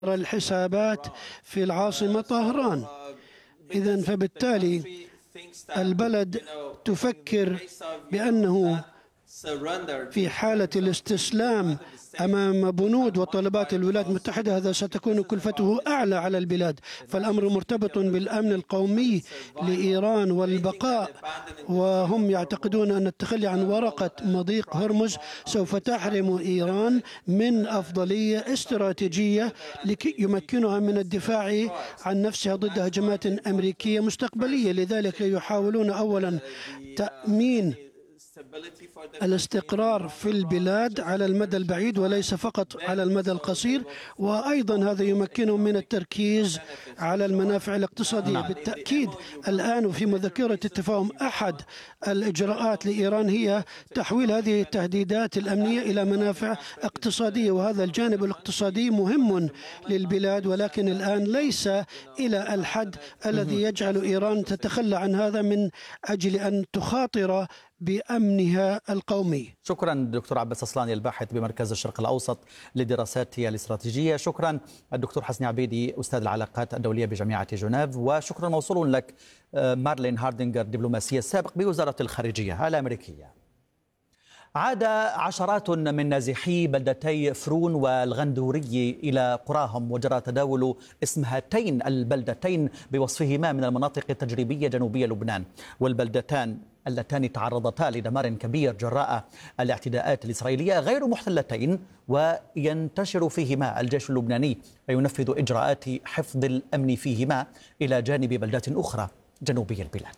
الحسابات في العاصمة طهران. إذن فبالتالي البلد تفكر بأنه في حالة الاستسلام أمام بنود وطلبات الولايات المتحدة هذا ستكون كلفته أعلى على البلاد، فالأمر مرتبط بالأمن القومي لإيران والبقاء، وهم يعتقدون أن التخلي عن ورقة مضيق هرمز سوف تحرم إيران من أفضلية استراتيجية لكي يمكنها من الدفاع عن نفسها ضد هجمات أمريكية مستقبلية. لذلك يحاولون أولا تأمين الاستقرار في البلاد على المدى البعيد وليس فقط على المدى القصير، وأيضا هذا يمكنهم من التركيز على المنافع الاقتصادية. بالتأكيد الآن وفي مذكرة التفاهم أحد الإجراءات لإيران هي تحويل هذه التهديدات الأمنية إلى منافع اقتصادية، وهذا الجانب الاقتصادي مهم للبلاد، ولكن الآن ليس إلى الحد الذي يجعل إيران تتخلى عن هذا من أجل أن تخاطر بأمنها القومي. شكرا دكتور عباس أصلاني الباحث بمركز الشرق الأوسط للدراسات الاستراتيجية. شكرا الدكتور حسني عبيدي أستاذ العلاقات الدولية بجامعة جنيف، وشكرا موصول لك مارلين هاردينغر دبلوماسية السابق بوزارة الخارجية الأمريكية. عاد عشرات من نازحي بلدتي فرون والغندوري إلى قراهم، وجرى تداول اسم هاتين البلدتين بوصفهما من المناطق التجريبية جنوبية لبنان، والبلدتان اللتان تعرضتا لدمار كبير جراء الاعتداءات الإسرائيلية غير محتلتين، وينتشر فيهما الجيش اللبناني وينفذ إجراءات حفظ الأمن فيهما إلى جانب بلدات أخرى جنوبي البلاد.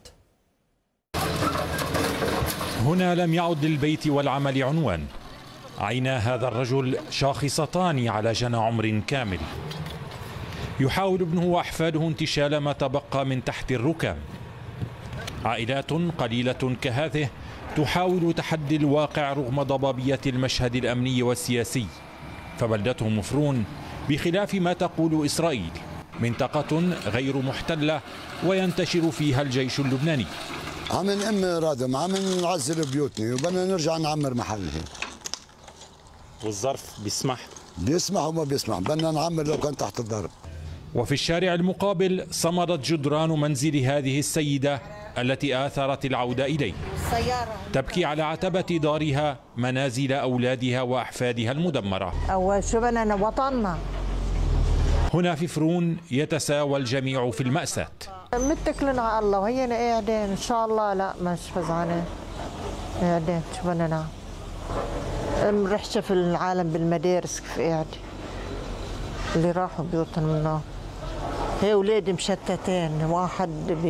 هنا لم يعد للبيت والعمل عنوان. عينا هذا الرجل شاخصتان على جنى عمر كامل. يحاول ابنه وأحفاده انتشال ما تبقى من تحت الركام. عائلات قليلة كهذه تحاول تحدي الواقع رغم ضبابية المشهد الأمني والسياسي، فبلدتهم فرون بخلاف ما تقول إسرائيل منطقة غير محتلة وينتشر فيها الجيش اللبناني. عم نأم رادم، عم نعزل بيوتنا وبدنا نرجع نعمر محلنا. والظرف بيسمح وما بيسمح، بدنا نعمر لو كان تحت الضرب. وفي الشارع المقابل صمدت جدران منزل هذه السيدة التي آثرت العودة إليه، تبكي على عتبة دارها منازل أولادها وأحفادها المدمرة. أول شو بدنا وطننا. هنا في فرون يتساوى الجميع في المأساة. متكلين على الله وهينا قاعدين إن شاء الله. لا مش فزعانين، قاعدين شو بدنا نعمل. رحشة في العالم بالمدارس كيف قاعد اللي راحوا بيوتهم منه. هي أولادي مشتتين، واحد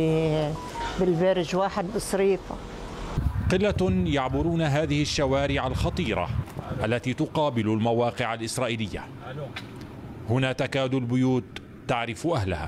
بالبرج واحد بصريفة. قلة يعبرون هذه الشوارع الخطيرة التي تقابل المواقع الإسرائيلية. هنا تكاد البيوت تعرف أهلها.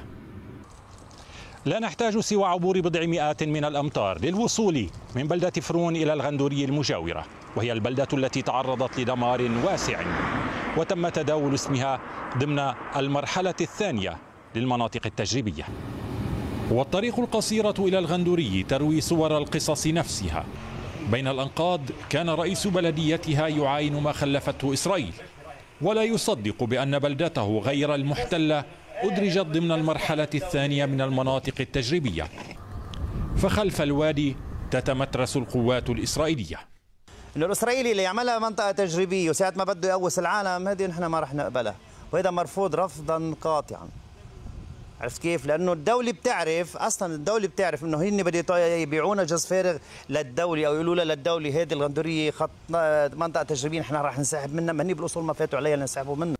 لا نحتاج سوى عبور بضع مئات من الأمتار للوصول من بلدة فرون إلى الغندوري المجاورة، وهي البلدة التي تعرضت لدمار واسع وتم تداول اسمها ضمن المرحلة الثانية للمناطق التجريبية. والطريق القصيرة إلى الغندوري تروي صور القصص نفسها. بين الأنقاض كان رئيس بلديتها يعاين ما خلفته إسرائيل، ولا يصدق بأن بلدته غير المحتلة أدرجت ضمن المرحلة الثانية من المناطق التجريبية، فخلف الوادي تتمترس القوات الإسرائيلية. إنه الإسرائيلي اللي يعملها منطقة تجريبية وساعة ما بده يقوس العالم، هذه نحن ما رح نقبلها، وهذا مرفوض رفضا قاطعا. عرفت كيف؟ لأنه الدولة بتعرف، أصلا الدولة بتعرف إنه هن بده يبيعونا جز فارغ للدولة، أو يقولوا لها للدولة هذه الغندورية خط منطقة تجريبية نحن رح نسحب منها، ما هني بالأصول ما فاتوا عليها نسحبوا منها.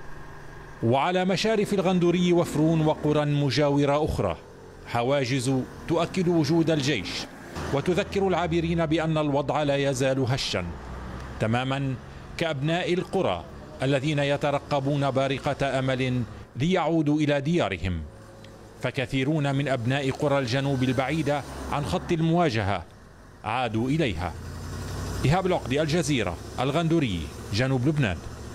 وعلى مشارف الغندوري وفرون وقرى مجاورة أخرى حواجز تؤكد وجود الجيش، وتذكر العابرين بأن الوضع لا يزال هشا، تماما كأبناء القرى الذين يترقبون بارقة أمل ليعودوا إلى ديارهم. فكثيرون من أبناء قرى الجنوب البعيدة عن خط المواجهة عادوا إليها. إيهاب العقدي، الجزيرة، الغندوري، جنوب لبنان.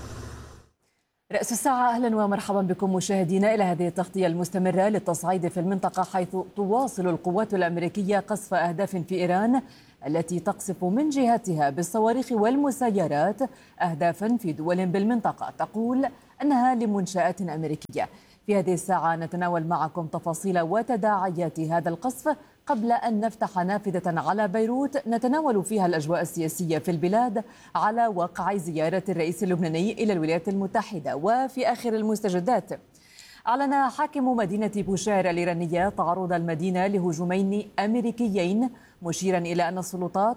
رأس الساعة، أهلا ومرحبا بكم مشاهدينا إلى هذه التغطية المستمرة للتصعيد في المنطقة، حيث تواصل القوات الأمريكية قصف أهداف في إيران التي تقصف من جهتها بالصواريخ والمسيرات أهدافا في دول بالمنطقة. تقول أنها لمنشآت أمريكية. في هذه الساعة نتناول معكم تفاصيل وتداعيات هذا القصف قبل أن نفتح نافذة على بيروت نتناول فيها الأجواء السياسية في البلاد على وقع زيارة الرئيس اللبناني إلى الولايات المتحدة. وفي آخر المستجدات، أعلن حاكم مدينة بوشير الإيرانية تعرض المدينة لهجومين أمريكيين، مشيرا إلى أن السلطات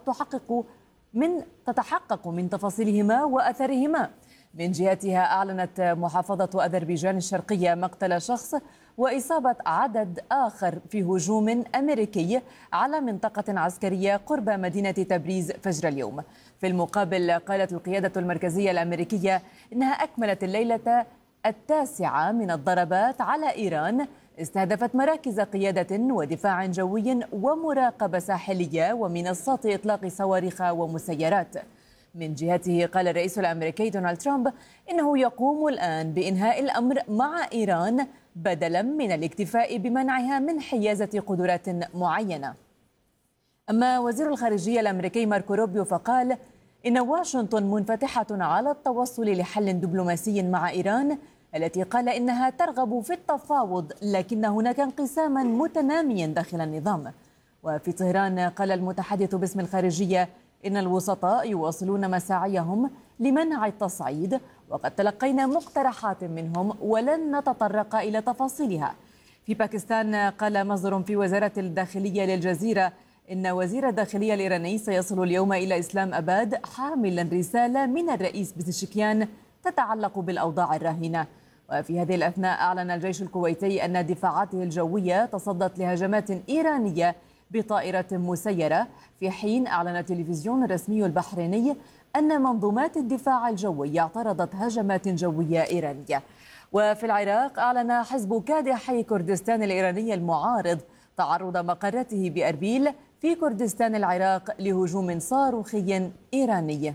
تتحقق من تفاصيلهما وأثرهما. من جهتها أعلنت محافظة أذربيجان الشرقية مقتل شخص وإصابة عدد آخر في هجوم أمريكي على منطقة عسكرية قرب مدينة تبريز فجر اليوم. في المقابل، قالت القيادة المركزية الأمريكية إنها أكملت الليلة 9 من الضربات على إيران استهدفت مراكز قيادة ودفاع جوي ومراقبة ساحلية ومنصات إطلاق صواريخ ومسيرات. من جهته، قال الرئيس الأمريكي دونالد ترامب إنه يقوم الآن بإنهاء الأمر مع إيران بدلا من الاكتفاء بمنعها من حيازة قدرات معينة. أما وزير الخارجية الأمريكي ماركو روبيو فقال إن واشنطن منفتحة على التوصل لحل دبلوماسي مع إيران التي قال إنها ترغب في التفاوض، لكن هناك انقساما متناميا داخل النظام. وفي طهران، قال المتحدث باسم الخارجية إن الوسطاء يواصلون مساعيهم لمنع التصعيد، وقد تلقينا مقترحات منهم ولن نتطرق إلى تفاصيلها. في باكستان، قال مصدر في وزارة الداخلية للجزيرة إن وزير الداخلية الإيراني سيصل اليوم إلى إسلام أباد حاملا رسالة من الرئيس بزشكيان تتعلق بالأوضاع الراهنة. وفي هذه الأثناء، أعلن الجيش الكويتي أن دفاعاته الجوية تصدت لهجمات إيرانية بطائرة مسيرة، في حين أعلن التلفزيون الرسمي البحريني أن منظومات الدفاع الجوي اعترضت هجمات جوية إيرانية. وفي العراق، أعلن حزب كادحي كردستان الإيراني المعارض تعرض مقرته بأربيل في كردستان العراق لهجوم صاروخي إيراني.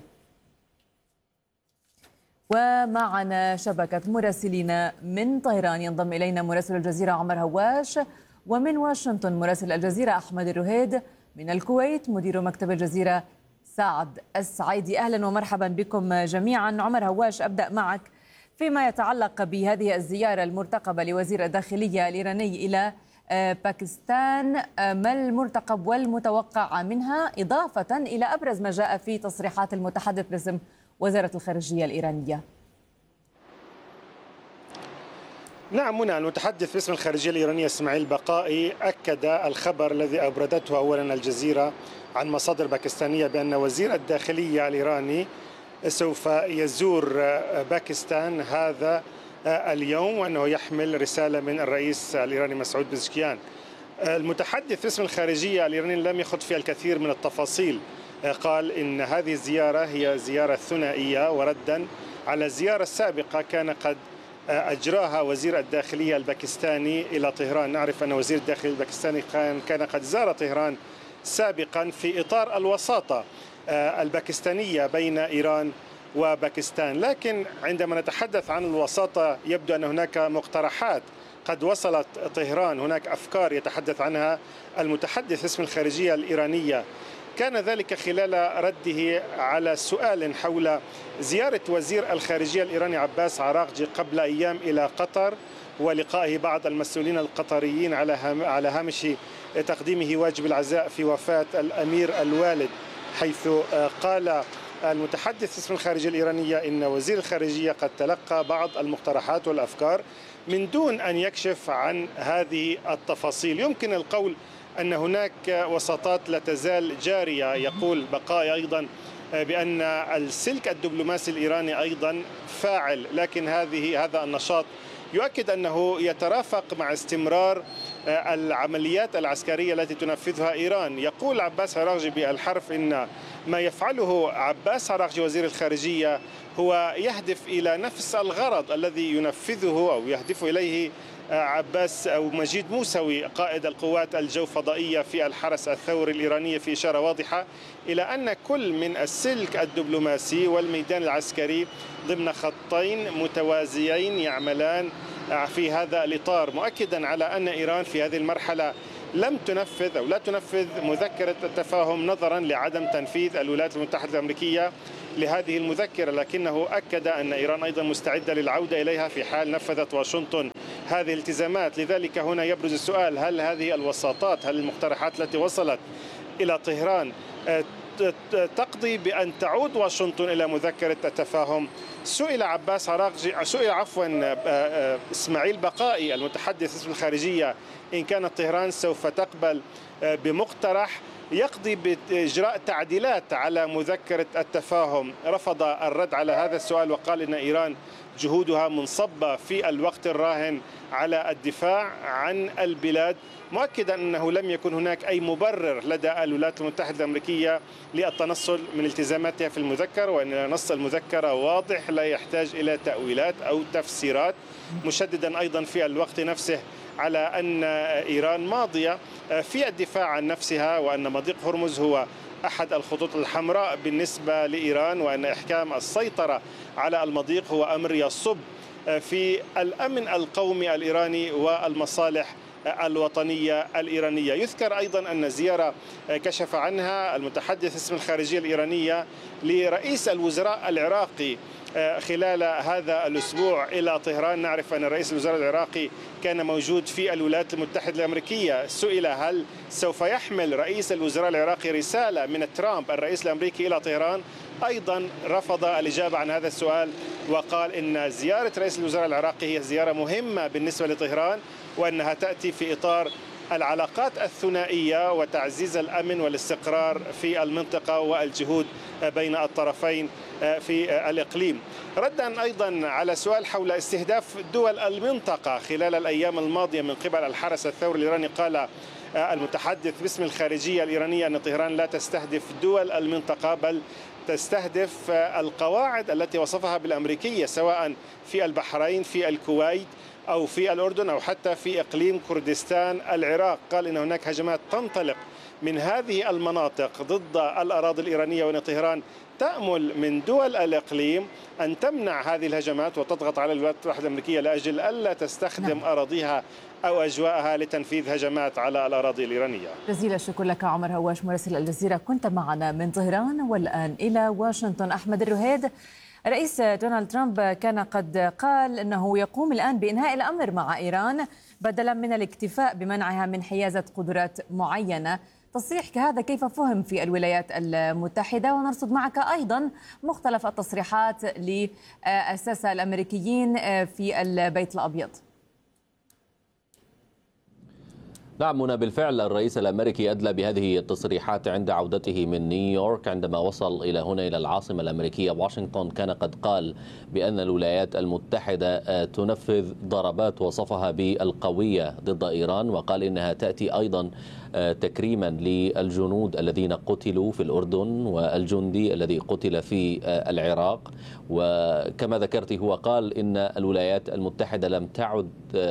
ومعنا شبكة مراسلين من طهران، ينضم إلينا مراسل الجزيرة عمر هواش، ومن واشنطن مراسل الجزيرة أحمد الرهيد، من الكويت مدير مكتب الجزيرة سعد السعيدي. أهلا ومرحبا بكم جميعا. عمر هواش، أبدأ معك فيما يتعلق بهذه الزيارة المرتقبة لوزير الداخلية الإيراني إلى باكستان. ما المرتقب والمتوقع منها، إضافة إلى أبرز ما جاء في تصريحات المتحدث باسم وزارة الخارجية الإيرانية؟ نعم منى، المتحدث باسم الخارجية الإيرانية إسماعيل بقائي أكد الخبر الذي أبردته أولا الجزيرة عن مصادر باكستانية بأن وزير الداخلية الإيراني سوف يزور باكستان هذا اليوم، وأنه يحمل رسالة من الرئيس الإيراني مسعود بزشكيان. المتحدث باسم الخارجية الإيراني لم يخض في الكثير من التفاصيل، قال إن هذه الزيارة هي زيارة ثنائية وردا على الزيارة السابقة كان قد أجراها وزير الداخلية الباكستاني إلى طهران. نعرف أن وزير الداخلية الباكستاني كان قد زار طهران سابقا في إطار الوساطة الباكستانية بين إيران وباكستان، لكن عندما نتحدث عن الوساطة يبدو أن هناك مقترحات قد وصلت طهران، هناك أفكار يتحدث عنها المتحدث باسم الخارجية الإيرانية. كان ذلك خلال رده على سؤال حول زيارة وزير الخارجية الإيراني عباس عراقجي قبل أيام إلى قطر ولقائه بعض المسؤولين القطريين على هامش تقديمه واجب العزاء في وفاة الأمير الوالد، حيث قال المتحدث باسم الخارجية الإيرانية إن وزير الخارجية قد تلقى بعض المقترحات والأفكار من دون أن يكشف عن هذه التفاصيل. يمكن القول أن هناك وساطات لا تزال جارية. يقول بقائي أيضا بأن السلك الدبلوماسي الإيراني أيضا فاعل، لكن هذا النشاط يؤكد أنه يترافق مع استمرار العمليات العسكرية التي تنفذها إيران. يقول عباس عراقجي بالحرف إن ما يفعله عباس عراقجي وزير الخارجية هو يهدف إلى نفس الغرض الذي ينفذه أو يهدف إليه عباس أو مجيد موسوي قائد القوات الجوفضائية في الحرس الثوري الإيراني، في إشارة واضحة إلى أن كل من السلك الدبلوماسي والميدان العسكري ضمن خطين متوازيين يعملان في هذا الإطار، مؤكدا على أن إيران في هذه المرحلة لم تنفذ أو لا تنفذ مذكرة التفاهم نظرا لعدم تنفيذ الولايات المتحدة الأمريكية لهذه المذكرة، لكنه أكد أن إيران أيضا مستعدة للعودة إليها في حال نفذت واشنطن هذه الالتزامات. لذلك هنا يبرز السؤال: هل هذه الوساطات، هل المقترحات التي وصلت إلى طهران تقضي بأن تعود واشنطن إلى مذكرة التفاهم؟ سئل إسماعيل بقائي المتحدث باسم الخارجية إن كانت طهران سوف تقبل بمقترح يقضي بإجراء تعديلات على مذكرة التفاهم. رفض الرد على هذا السؤال وقال إن إيران جهودها منصبة في الوقت الراهن على الدفاع عن البلاد، مؤكدا أنه لم يكن هناك أي مبرر لدى الولايات المتحدة الأمريكية للتنصل من التزاماتها في المذكرة، وأن نص المذكرة واضح لا يحتاج إلى تأويلات أو تفسيرات، مشددا أيضا في الوقت نفسه على أن إيران ماضية في الدفاع عن نفسها، وأن مضيق هرمز هو أحد الخطوط الحمراء بالنسبة لإيران، وأن إحكام السيطرة على المضيق هو أمر يصب في الأمن القومي الإيراني والمصالح الوطنية الإيرانية. يذكر أيضا أن زيارة كشف عنها المتحدث باسم الخارجية الإيرانية لرئيس الوزراء العراقي خلال هذا الأسبوع إلى طهران. نعرف أن رئيس الوزراء العراقي كان موجود في الولايات المتحدة الأمريكية. سئل هل سوف يحمل رئيس الوزراء العراقي رسالة من ترامب الرئيس الأمريكي إلى طهران، أيضا رفض الإجابة عن هذا السؤال، وقال إن زيارة رئيس الوزراء العراقي هي زيارة مهمة بالنسبة لطهران، وأنها تأتي في إطار العلاقات الثنائية وتعزيز الأمن والاستقرار في المنطقة والجهود بين الطرفين في الإقليم. ردا أيضا على سؤال حول استهداف دول المنطقة خلال الأيام الماضية من قبل الحرس الثوري الإيراني، قال المتحدث باسم الخارجية الإيرانية أن طهران لا تستهدف دول المنطقة، بل تستهدف القواعد التي وصفها بالأمريكية، سواء في البحرين، في الكويت، أو في الأردن، أو حتى في إقليم كردستان العراق. قال إن هناك هجمات تنطلق من هذه المناطق ضد الأراضي الإيرانية، وأن طهران تأمل من دول الإقليم أن تمنع هذه الهجمات وتضغط على الولايات المتحدة الأمريكية لأجل ألا تستخدم أراضيها أو أجواءها لتنفيذ هجمات على الأراضي الإيرانية. جزيل الشكر لك عمر هواش مراسل الجزيرة، كنت معنا من طهران. والآن إلى واشنطن. أحمد الرهيد، رئيس دونالد ترامب كان قد قال أنه يقوم الآن بإنهاء الأمر مع إيران بدلا من الاكتفاء بمنعها من حيازة قدرات معينة. تصريح كهذا كيف فهم في الولايات المتحدة؟ ونرصد معك أيضا مختلف التصريحات للساسة الأمريكيين في البيت الأبيض. نعم منى، بالفعل الرئيس الأمريكي أدلى بهذه التصريحات عند عودته من نيويورك. عندما وصل إلى هنا إلى العاصمة الأمريكية واشنطن كان قد قال بأن الولايات المتحدة تنفذ ضربات وصفها بالقوية ضد إيران، وقال إنها تأتي أيضا تكريما للجنود الذين قتلوا في الأردن والجندي الذي قتل في العراق. وكما ذكرت هو قال إن الولايات المتحدة لم تعد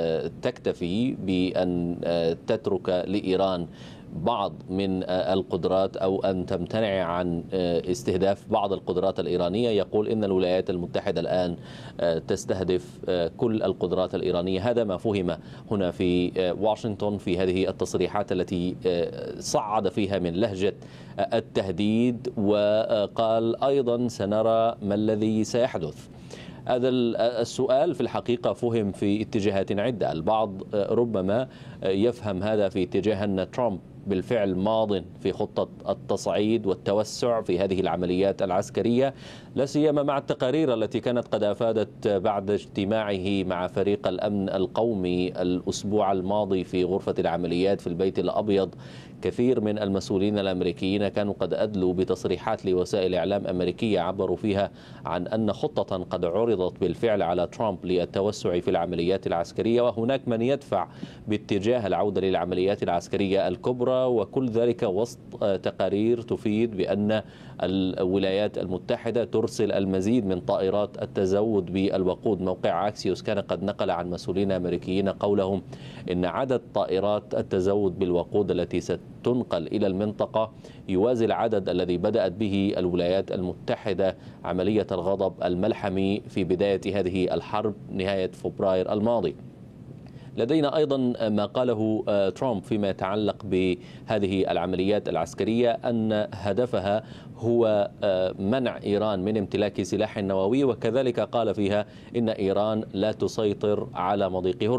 تكتفي بأن تترك لإيران بعض من القدرات أو أن تمتنع عن استهداف بعض القدرات الإيرانية. يقول إن الولايات المتحدة الآن تستهدف كل القدرات الإيرانية. هذا ما فهم هنا في واشنطن في هذه التصريحات التي صعد فيها من لهجة التهديد، وقال أيضا سنرى ما الذي سيحدث. هذا السؤال في الحقيقة فهم في اتجاهات عدة. البعض ربما يفهم هذا في اتجاه أن ترامب بالفعل ماض في خطة التصعيد والتوسع في هذه العمليات العسكرية، لا سيما مع التقارير التي كانت قد أفادت بعد اجتماعه مع فريق الأمن القومي الأسبوع الماضي في غرفة العمليات في البيت الأبيض. كثير من المسؤولين الأمريكيين كانوا قد أدلوا بتصريحات لوسائل إعلام أمريكية عبروا فيها عن أن خطة قد عرضت بالفعل على ترامب للتوسع في العمليات العسكرية، وهناك من يدفع باتجاه العودة للعمليات العسكرية الكبرى، وكل ذلك وسط تقارير تفيد بأن الولايات المتحدة ترسل المزيد من طائرات التزود بالوقود. موقع أكسيوس كان قد نقل عن مسؤولين أمريكيين قولهم إن عدد طائرات التزود بالوقود التي ستنقل إلى المنطقة يوازي العدد الذي بدأت به الولايات المتحدة عملية الغضب الملحمي في بداية هذه الحرب نهاية فبراير الماضي. لدينا أيضا ما قاله ترامب فيما يتعلق بهذه العمليات العسكرية أن هدفها هو منع إيران من امتلاك سلاح نووي، وكذلك قال فيها إن إيران لا تسيطر على مضيق هرمز.